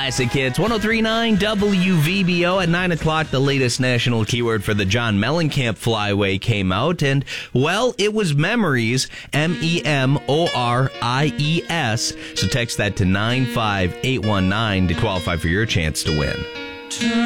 Classic Hits, 103.9 WVBO. At 9 o'clock, the latest national keyword for the John Mellencamp Flyway came out, and, well, it was memories, MEMORIES. So text that to 95819 to qualify for your chance to win.